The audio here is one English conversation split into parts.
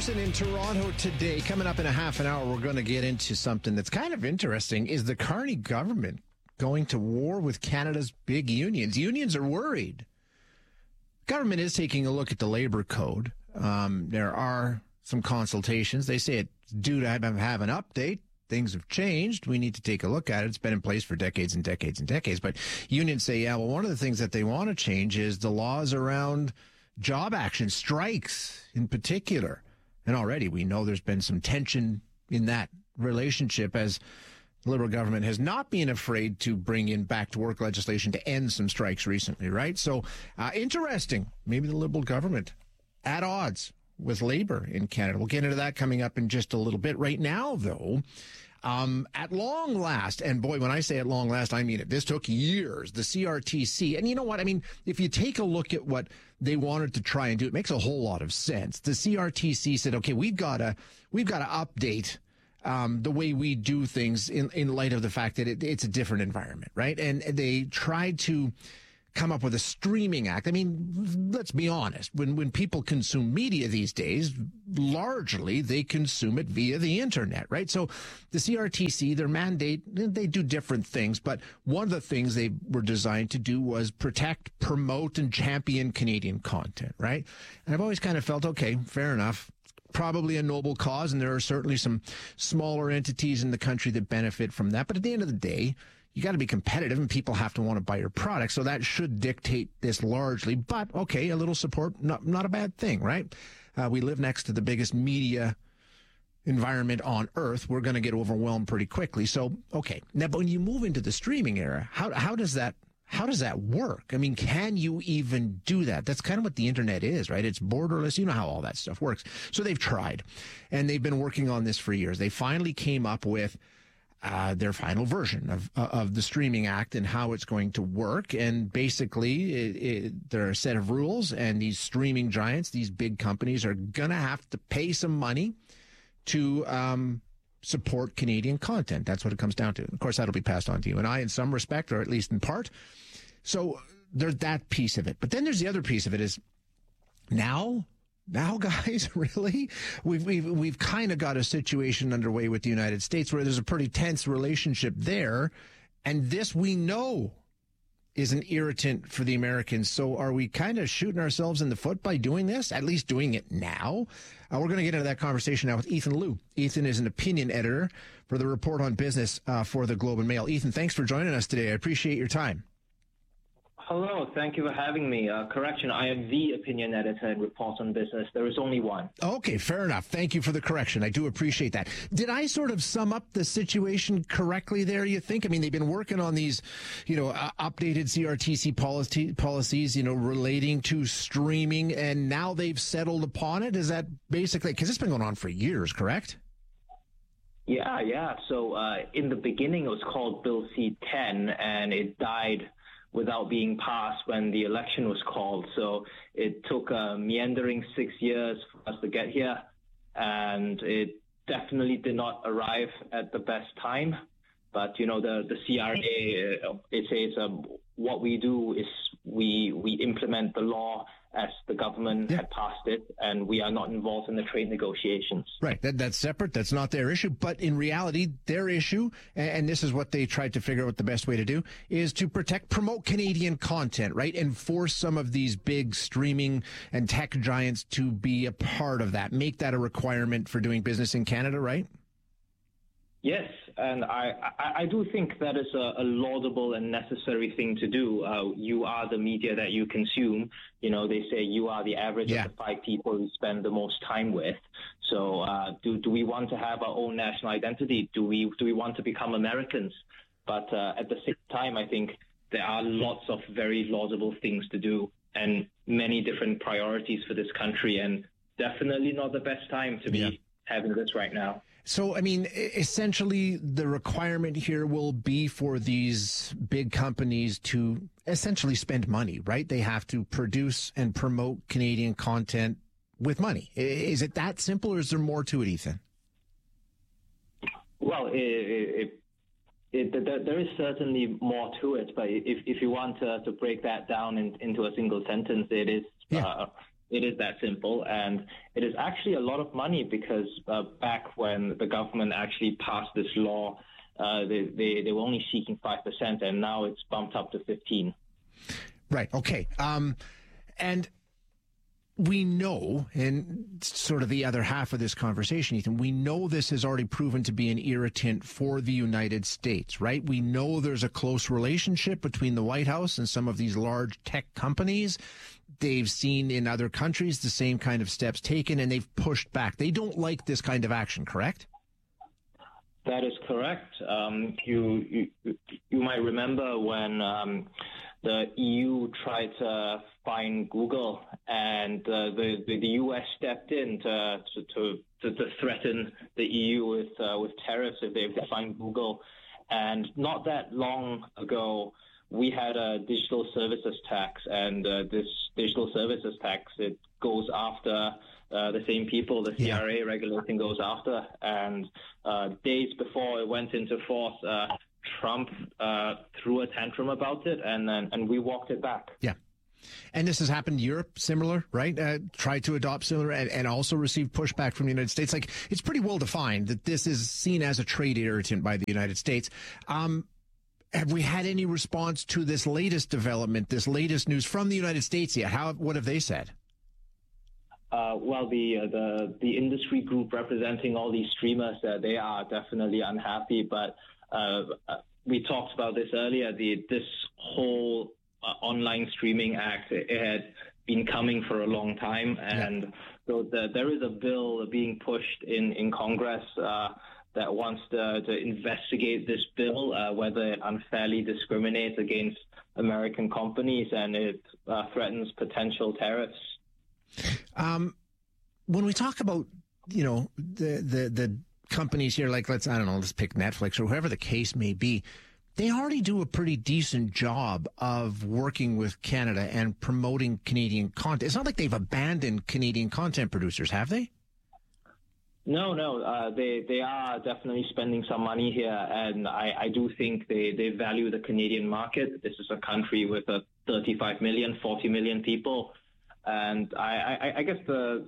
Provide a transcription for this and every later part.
Pearson in Toronto today. Coming up in a half an hour, we're going to get into something that's kind of interesting. Is the Carney government going to war with Canada's big unions? Unions are worried. Government is taking a look at the labor code. There are some consultations. They say it's due to have an update. Things have changed. We need to take a look at it. It's been in place for decades and decades and decades. But unions say, yeah, well, one of the things that they want to change is the laws around job action, strikes in particular. And already we know there's been some tension in that relationship as the Liberal government has not been afraid to bring in back to work legislation to end some strikes recently, right? So interesting. Maybe the Liberal government at odds with Labour in Canada. We'll get into that coming up in just a little bit. Right now, though, at long last, and boy, when I say at long last, I mean it. This took years, the CRTC. And you know what? I mean, if you take a look at what they wanted to try and do, it makes a whole lot of sense. The CRTC said, okay, we've got to update the way we do things in light of the fact that it's a different environment, right? And they tried to come up with a streaming act. I mean, let's be honest. When people consume media these days, largely they consume it via the internet, right? So the CRTC, their mandate, they do different things, but one of the things they were designed to do was protect, promote, and champion Canadian content, right? And I've always kind of felt, okay, fair enough. Probably a noble cause, and there are certainly some smaller entities in the country that benefit from that. But at the end of the day, you got to be competitive and people have to want to buy your product. So that should dictate this largely. But okay, a little support, not a bad thing, right? We live next to the biggest media environment on earth. We're going to get overwhelmed pretty quickly. So, okay. Now, but when you move into the streaming era, how does that work? I mean, can you even do that? That's kind of what the internet is, right? It's borderless. You know how all that stuff works. So they've tried, and they've been working on this for years. They finally came up with their final version of the Streaming Act and how it's going to work. And basically, there are a set of rules, and these streaming giants, these big companies, are going to have to pay some money to support Canadian content. That's what it comes down to. Of course, that'll be passed on to you and I in some respect, or at least in part. So there's that piece of it. But then there's the other piece of it is now, guys, really? We've kind of got a situation underway with the United States where there's a pretty tense relationship there. And this we know is an irritant for the Americans. So are we kind of shooting ourselves in the foot by doing this, at least doing it now? We're going to get into that conversation now with Ethan Liu. Ethan is an opinion editor for the Report on Business for the Globe and Mail. Ethan, thanks for joining us today. I appreciate your time. Hello, thank you for having me. Correction, I am the opinion editor at Report on Business. There is only one. Okay, fair enough. Thank you for the correction. I do appreciate that. Did I sort of sum up the situation correctly there, you think? I mean, they've been working on these, updated CRTC policies, relating to streaming, and now they've settled upon it? Is that basically, because it's been going on for years, correct? Yeah. So in the beginning, it was called Bill C-10, and it died without being passed when the election was called. So it took a meandering 6 years for us to get here, and it definitely did not arrive at the best time. But, the CRA, it says what we do is we implement the law as the government had passed it, and we are not involved in the trade negotiations. Right. That's separate. That's not their issue. But in reality, their issue, and this is what they tried to figure out what the best way to do, is to promote Canadian content, right? And force some of these big streaming and tech giants to be a part of that. Make that a requirement for doing business in Canada, right? Yes, and I do think that is a laudable and necessary thing to do. You are the media that you consume. They say you are the average of the 5 people you spend the most time with. So do we want to have our own national identity? Do we want to become Americans? But at the same time, I think there are lots of very laudable things to do and many different priorities for this country, and definitely not the best time to be having this right now. So, I mean, essentially, the requirement here will be for these big companies to essentially spend money, right? They have to produce and promote Canadian content with money. Is it that simple, or is there more to it, Ethan? Well, there is certainly more to it, but if you want to break that down into a single sentence, it is It is that simple, and it is actually a lot of money because back when the government actually passed this law, they were only seeking 5%, and now it's bumped up to 15%. Right. Okay. And we know, and sort of the other half of this conversation, Ethan, we know this has already proven to be an irritant for the United States, right? We know there's a close relationship between the White House and some of these large tech companies. They've seen in other countries the same kind of steps taken, and they've pushed back. They don't like this kind of action, correct? That is correct. You might remember when the EU tried to fine Google, and the US stepped in to threaten the EU with tariffs if they fine Google. And not that long ago, we had a digital services tax, and this digital services tax, it goes after the same people the CRA regulation goes after. And days before it went into force, Trump threw a tantrum about it, and we walked it back. Yeah. And this has happened in Europe, similar, right? Tried to adopt similar and also received pushback from the United States. Like, it's pretty well defined that this is seen as a trade irritant by the United States. Have we had any response to this latest development, this latest news from the United States yet? What have they said? Well, the industry group representing all these streamers, they are definitely unhappy. But we talked about this earlier. This whole online streaming act, it had been coming for a long time, and so there is a bill being pushed in Congress that wants to investigate this bill, whether it unfairly discriminates against American companies, and it threatens potential tariffs. When we talk about, the companies here, like let's pick Netflix or whoever the case may be, they already do a pretty decent job of working with Canada and promoting Canadian content. It's not like they've abandoned Canadian content producers, have they? No, they are definitely spending some money here, and I do think they value the Canadian market. This is a country with 35 million, 40 million people, and I guess the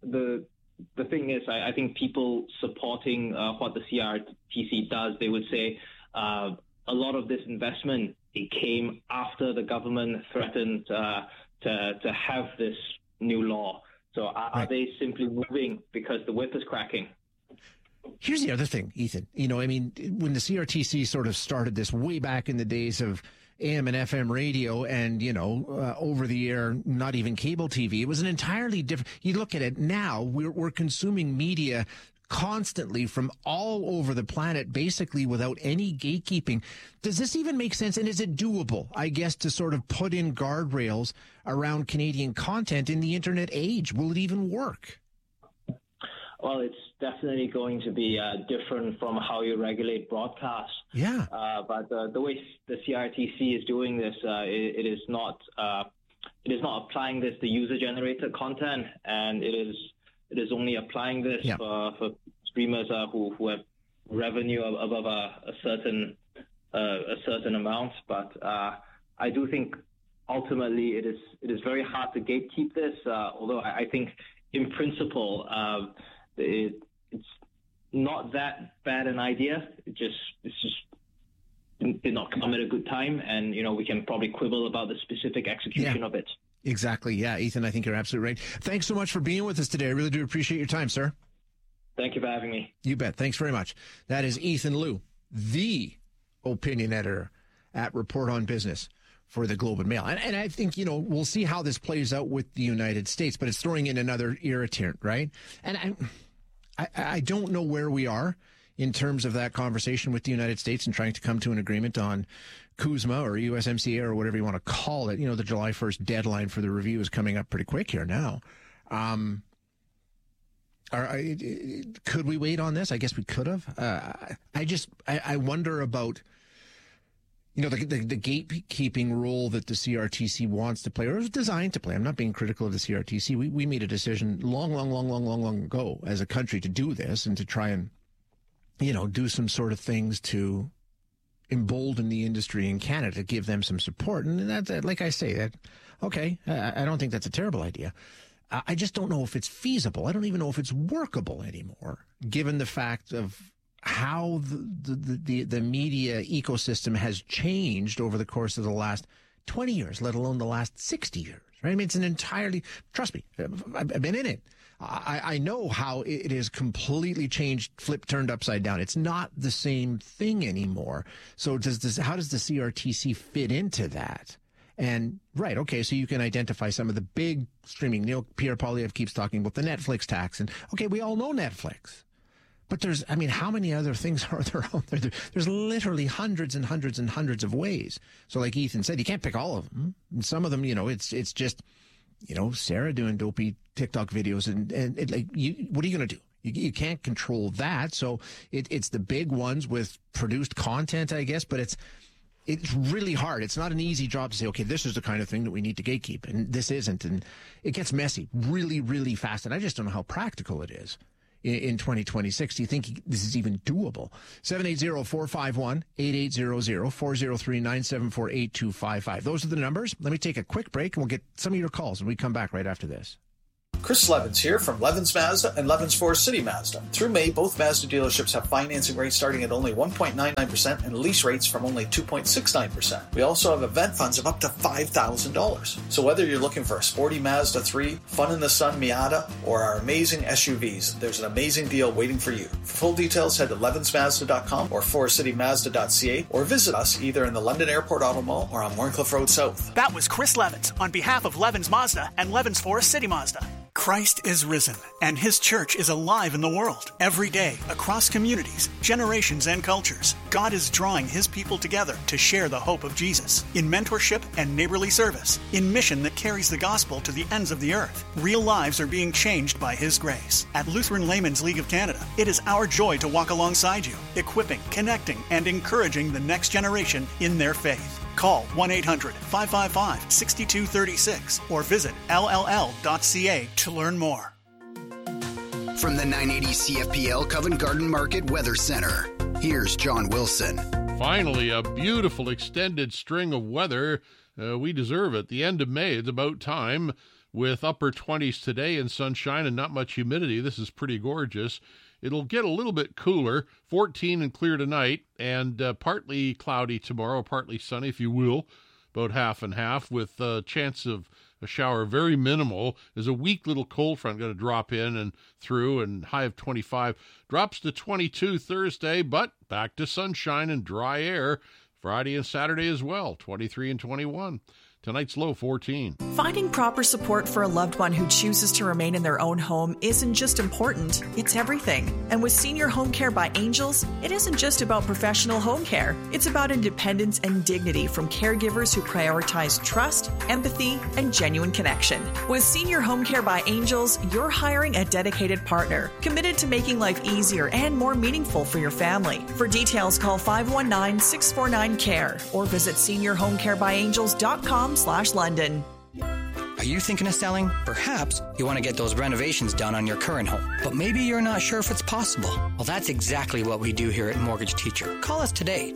thing is, I think people supporting what the CRTC does, they would say a lot of this investment, it came after the government threatened to have this new law. So are they simply moving because the whip is cracking? Here's the other thing, Ethan. When the CRTC sort of started this way back in the days of AM and FM radio and, over the air, not even cable TV, it was an entirely different. You look at it now, we're consuming media constantly from all over the planet, basically without any gatekeeping. Does this even make sense? And is it doable, I guess, to sort of put in guardrails around Canadian content in the internet age? Will it even work? Well, it's definitely going to be different from how you regulate broadcast. Yeah. But the way the CRTC is doing this, it is not applying this to user-generated content, and it is only applying this for streamers who have revenue above a certain amount. But I do think ultimately it is very hard to gatekeep this. Although I think in principle it's not that bad an idea. It's just did not come at a good time, and we can probably quibble about the specific execution of it. Exactly. Yeah, Ethan, I think you're absolutely right. Thanks so much for being with us today. I really do appreciate your time, sir. Thank you for having me. You bet. Thanks very much. That is Ethan Liu, the opinion editor at Report on Business for the Globe and Mail. And I think, we'll see how this plays out with the United States, but it's throwing in another irritant, right? And I don't know where we are in terms of that conversation with the United States and trying to come to an agreement on CUSMA or USMCA or whatever you want to call it. The July 1st deadline for the review is coming up pretty quick here now. Could we wait on this? I guess we could have. I wonder about, the gatekeeping role that the CRTC wants to play, or is designed to play. I'm not being critical of the CRTC. We made a decision long ago as a country to do this and to try and, do some sort of things to embolden the industry in Canada, to give them some support. And that's, like I say, I don't think that's a terrible idea. I just don't know if it's feasible. I don't even know if it's workable anymore, given the fact of how the media ecosystem has changed over the course of the last 20 years, let alone the last 60 years. Right? I mean, it's an entirely, trust me, I've been in it. I know how it is completely changed, flipped, turned upside down. It's not the same thing anymore. So how does the CRTC fit into that? And right, okay, so you can identify some of the big streaming. Pierre Poilievre keeps talking about the Netflix tax, and okay, we all know Netflix. But how many other things are there out there? There's literally hundreds and hundreds and hundreds of ways. So like Ethan said, you can't pick all of them. And some of them, it's just, Sarah doing dopey TikTok videos what are you going to do? You can't control that. So it's the big ones with produced content, I guess, but it's really hard. It's not an easy job to say, okay, this is the kind of thing that we need to gatekeep, and this isn't. And it gets messy really, really fast. And I just don't know how practical it is. In 2026, do you think this is even doable? 780-451-8800, 403-974-8255. Those are the numbers. Let me take a quick break, and we'll get some of your calls when we come back right after this. Chris Levins here from Levins Mazda and Levins Forest City Mazda. Through May, both Mazda dealerships have financing rates starting at only 1.99% and lease rates from only 2.69%. We also have event funds of up to $5,000. So whether you're looking for a sporty Mazda 3, fun in the sun Miata, or our amazing SUVs, there's an amazing deal waiting for you. For full details, head to levinsmazda.com or forestcitymazda.ca or visit us either in the London Airport Auto Mall or on Warncliffe Road South. That was Chris Levins on behalf of Levins Mazda and Levins Forest City Mazda. Christ is risen, and His church is alive in the world. Every day, across communities, generations, and cultures, God is drawing His people together to share the hope of Jesus in mentorship and neighborly service, in mission that carries the gospel to the ends of the earth. Real lives are being changed by His grace. At Lutheran Laymen's League of Canada, it is our joy to walk alongside you, equipping, connecting, and encouraging the next generation in their faith. Call 1-800-555-6236 or visit LLL.ca to learn more. From the 980 CFPL Covent Garden Market Weather Center, here's John Wilson. Finally, a beautiful extended string of weather. We deserve it. The end of May, it's about time, with upper 20s today and sunshine and not much humidity. This is pretty gorgeous. It'll get a little bit cooler, 14 and clear tonight, and partly cloudy tomorrow, partly sunny, if you will, about half and half, with a chance of a shower very minimal. There's a weak little cold front going to drop in and through, and high of 25. Drops to 22 Thursday, but back to sunshine and dry air Friday and Saturday as well, 23 and 21. Tonight's low 14. Finding proper support for a loved one who chooses to remain in their own home isn't just important, it's everything. And with Senior Home Care by Angels, it isn't just about professional home care. It's about independence and dignity from caregivers who prioritize trust, empathy, and genuine connection. With Senior Home Care by Angels, you're hiring a dedicated partner, committed to making life easier and more meaningful for your family. For details, call 519-649-CARE or visit seniorhomecarebyangels.com/London. Are you thinking of selling? Perhaps you want to get those renovations done on your current home, but maybe you're not sure if it's possible. Well, that's exactly what we do here at Mortgage Teacher. Call us today,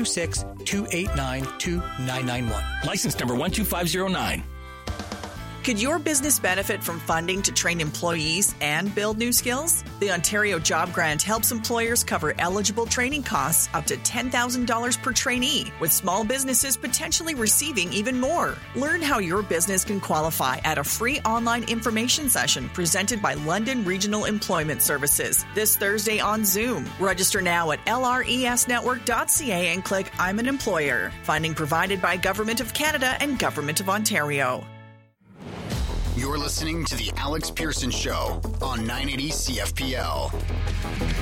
226-289-2991. License number 12509. Could your business benefit from funding to train employees and build new skills? The Ontario Job Grant helps employers cover eligible training costs up to $10,000 per trainee, with small businesses potentially receiving even more. Learn how your business can qualify at a free online information session presented by London Regional Employment Services this Thursday on Zoom. Register now at lresnetwork.ca and click I'm an Employer. Funding provided by Government of Canada and Government of Ontario. You're listening to The Alex Pearson Show on 980 CFPL.